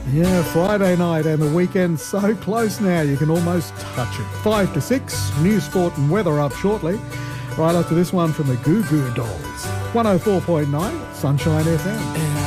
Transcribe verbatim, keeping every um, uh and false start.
Yeah, Friday night and the weekend so close now you can almost touch it. Five to six, news, sport and weather up shortly. Right after this one from the Goo Goo Dolls. one oh four point nine, Sunshine F M.